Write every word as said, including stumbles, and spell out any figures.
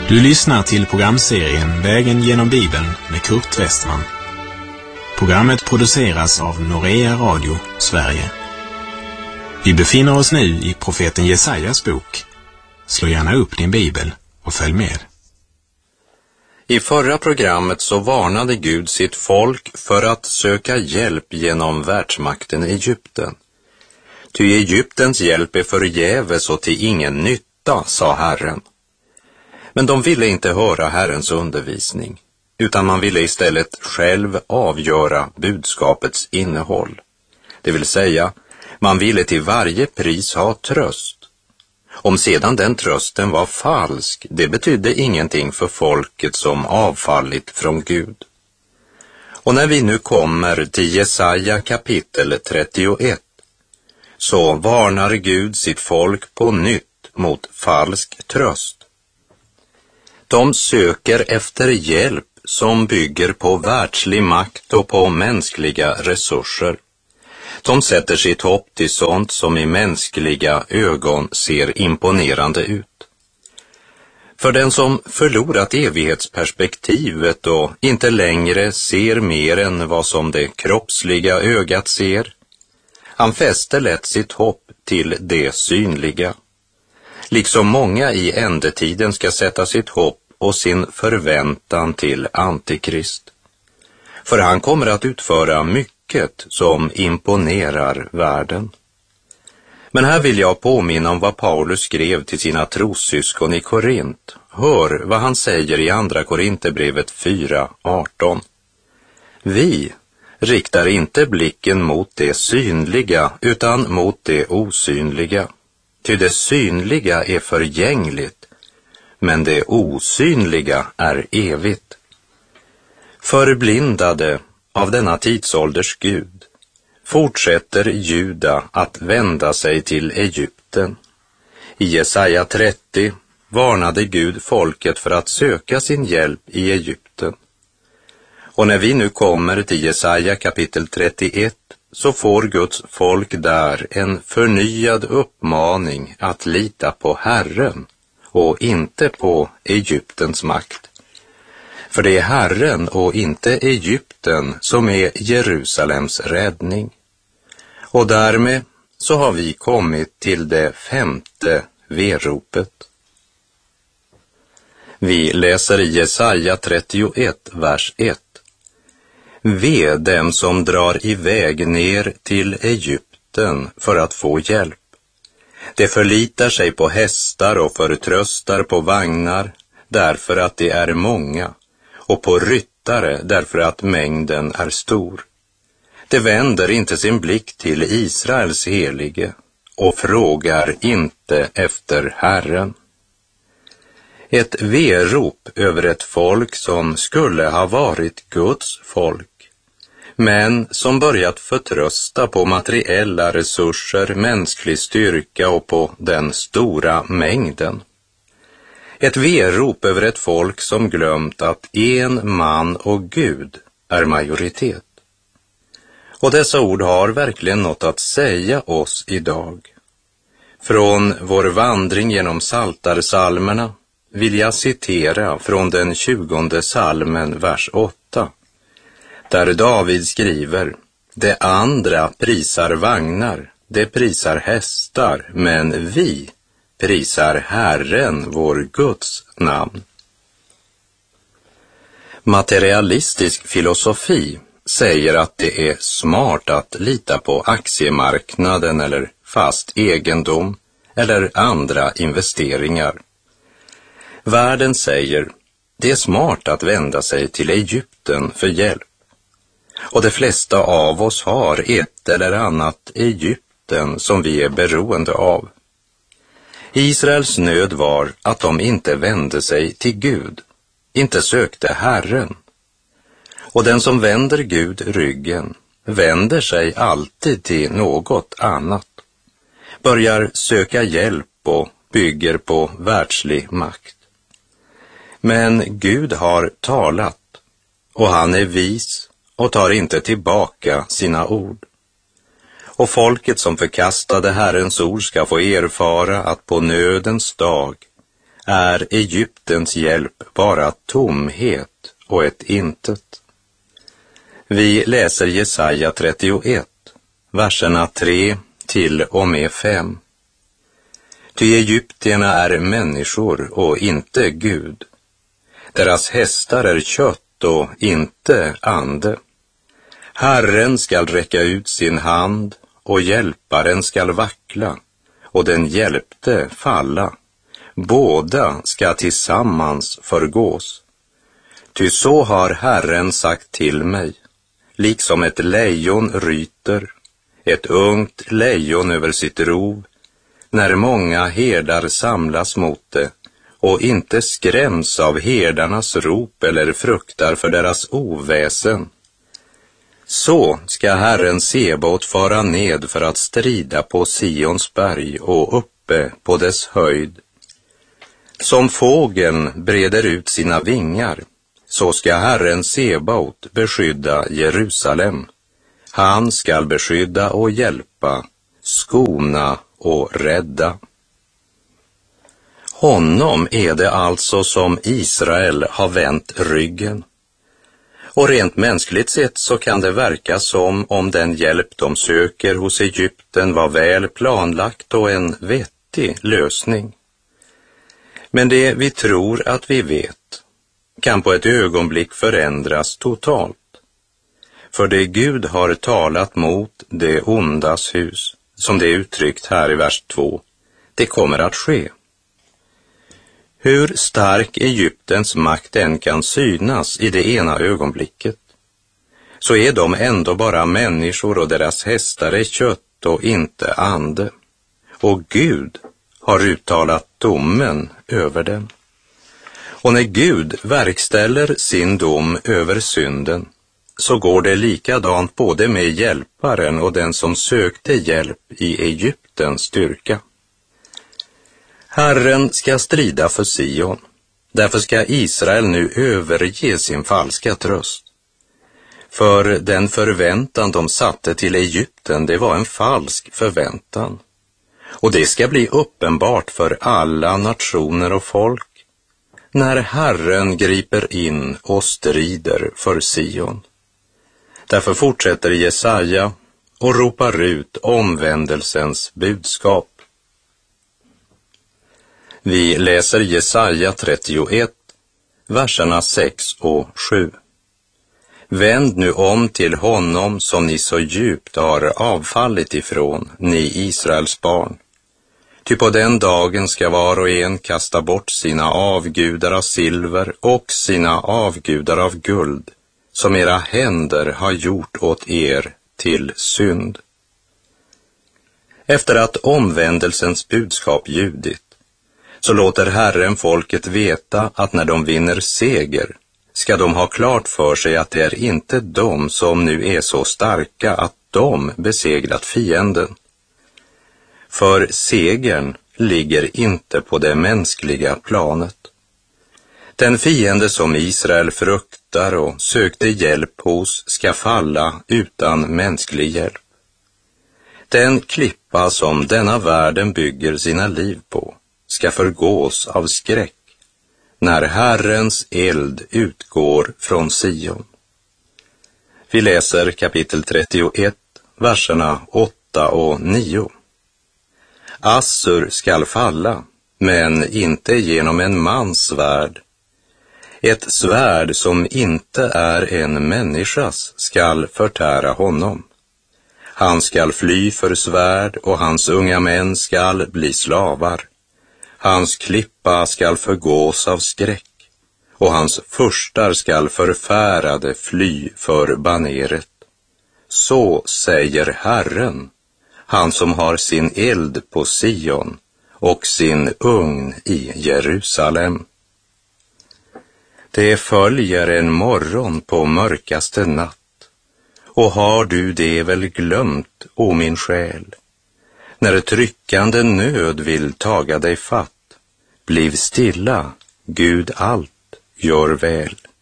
Du lyssnar till programserien Vägen genom Bibeln med Kurt Westman. Programmet produceras av Norea Radio, Sverige. Vi befinner oss nu i profeten Jesajas bok. Slå gärna upp din bibel och följ med. I förra programmet så varnade Gud sitt folk för att söka hjälp genom världsmakten Egypten. Ty Egyptens hjälp är förgäves och till ingen nytta, sa Herren. Men de ville inte höra Herrens undervisning, utan man ville istället själv avgöra budskapets innehåll. Det vill säga, man ville till varje pris ha tröst. Om sedan den trösten var falsk, det betydde ingenting för folket som avfallit från Gud. Och när vi nu kommer till Jesaja kapitel trettioett, så varnar Gud sitt folk på nytt mot falsk tröst. De söker efter hjälp som bygger på världslig makt och på mänskliga resurser. De sätter sitt hopp till sånt som i mänskliga ögon ser imponerande ut. För den som förlorat evighetsperspektivet och inte längre ser mer än vad som det kroppsliga ögat ser, han fäster lätt sitt hopp till det synliga. Liksom många i ändetiden ska sätta sitt hopp och sin förväntan till Antikrist. För han kommer att utföra mycket som imponerar världen. Men här vill jag påminna om vad Paulus skrev till sina trossyskon i Korint. Hör vad han säger i andra Korinthierbrevet fyra arton. Vi riktar inte blicken mot det synliga utan mot det osynliga. Ty det synliga är förgängligt, men det osynliga är evigt. Förblindade av denna tidsålders Gud fortsätter Juda att vända sig till Egypten. I Jesaja trettio varnade Gud folket för att söka sin hjälp i Egypten. Och när vi nu kommer till Jesaja kapitel trettioett så får Guds folk där en förnyad uppmaning att lita på Herren och inte på Egyptens makt. För det är Herren och inte Egypten som är Jerusalems räddning. Och därmed så har vi kommit till det femte veropet. Vi läser i Jesaja trettioett, vers ett. Ve dem som drar iväg ner till Egypten för att få hjälp. De förlitar sig på hästar och förtröstar på vagnar därför att de är många, och på ryttare därför att mängden är stor. De vänder inte sin blick till Israels helige och frågar inte efter Herren. Ett verop över ett folk som skulle ha varit Guds folk, men som börjat förtrösta på materiella resurser, mänsklig styrka och på den stora mängden. Ett verop över ett folk som glömt att en man och Gud är majoritet. Och dessa ord har verkligen något att säga oss idag. Från vår vandring genom Psaltarpsalmerna vill jag citera från den tjugonde psalmen, vers åtta. Där David skriver: det andra prisar vagnar, det prisar hästar, men vi prisar Herren, vår Guds namn. Materialistisk filosofi säger att det är smart att lita på aktiemarknaden eller fast egendom eller andra investeringar. Världen säger det är smart att vända sig till Egypten för hjälp. Och de flesta av oss har ett eller annat Egypten som vi är beroende av. Israels nöd var att de inte vände sig till Gud, inte sökte Herren. Och den som vänder Gud ryggen vänder sig alltid till något annat, börjar söka hjälp och bygger på världslig makt. Men Gud har talat, och han är vis och tar inte tillbaka sina ord. Och folket som förkastade Herrens ord ska få erfara att på nödens dag är Egyptens hjälp bara tomhet och ett intet. Vi läser Jesaja trettioett, verserna tre till och med fem. Ty egyptierna är människor och inte Gud. Deras hästar är kött och inte ande. Herren skall räcka ut sin hand och hjälparen skall vackla och den hjälpte falla. Båda ska tillsammans förgås. Ty så har Herren sagt till mig, liksom ett lejon ryter, ett ungt lejon över sitt rov, när många herdar samlas mot det och inte skräms av herdarnas rop eller fruktar för deras oväsen. Så ska Herren Sebaot fara ned för att strida på Sions berg och uppe på dess höjd. Som fågeln breder ut sina vingar, så ska Herren Sebaot beskydda Jerusalem. Han skall beskydda och hjälpa, skona och rädda. Honom är det alltså som Israel har vänt ryggen. Och rent mänskligt sett så kan det verka som om den hjälp de söker hos Egypten var väl planlagt och en vettig lösning. Men det vi tror att vi vet kan på ett ögonblick förändras totalt. För det Gud har talat mot det ondas hus, som det är uttryckt här i vers två, det kommer att ske. Hur stark Egyptens makt än kan synas i det ena ögonblicket, så är de ändå bara människor och deras hästar är kött och inte ande. Och Gud har uttalat domen över dem. Och när Gud verkställer sin dom över synden, så går det likadant både med hjälparen och den som sökte hjälp i Egyptens styrka. Herren ska strida för Sion, därför ska Israel nu överge sin falska tröst. För den förväntan de satte till Egypten, det var en falsk förväntan. Och det ska bli uppenbart för alla nationer och folk när Herren griper in och strider för Sion. Därför fortsätter Jesaja och ropar ut omvändelsens budskap. Vi läser Jesaja trettioett, verserna sex och sju. Vänd nu om till honom som ni så djupt har avfallit ifrån, ni Israels barn. Ty på den dagen ska var och en kasta bort sina avgudar av silver och sina avgudar av guld, som era händer har gjort åt er till synd. Efter att omvändelsens budskap ljudit, så låter Herren folket veta att när de vinner seger, ska de ha klart för sig att det är inte de som nu är så starka att de besegrat fienden. För segern ligger inte på det mänskliga planet. Den fiende som Israel fruktar och sökte hjälp hos ska falla utan mänsklig hjälp. Den klippa som denna världen bygger sina liv på ska förgås av skräck när Herrens eld utgår från Sion. Vi läser kapitel trettioett, verserna åtta och nio. Assur skall falla, men inte genom en mans svärd. Ett svärd som inte är en människas skall förtära honom. Han skall fly för svärd och hans unga män skall bli slavar. Hans klippa skall förgås av skräck och hans furstar skall förfärade fly för baneret. Så säger Herren, han som har sin eld på Sion och sin ugn i Jerusalem. Det följer en morgon på mörkaste natt, och har du det väl glömt, o min själ? När tryckande nöd vill taga dig fatt, bliv stilla, Gud allt gör väl.